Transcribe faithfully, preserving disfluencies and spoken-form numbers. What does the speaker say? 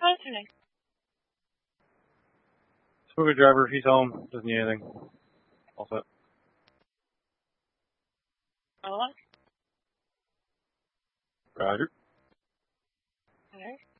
What's your name? Scuba driver, he's home. Doesn't need anything. All set. Oh, Roger. okay.